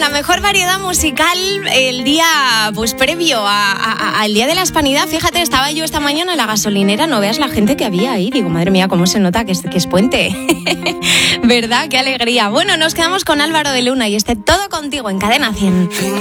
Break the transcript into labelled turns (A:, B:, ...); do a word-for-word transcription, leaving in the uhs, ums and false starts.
A: la mejor variedad musical el día pues previo a, a, al Día de la Hispanidad. Fíjate, estaba yo esta mañana en la gasolinera, no veas la gente que había ahí. Digo, madre mía, cómo se nota que es, que es puente. ¿Verdad? Qué alegría. Bueno, nos quedamos con Álvaro de Luna y este Todo Contigo en Cadena cien.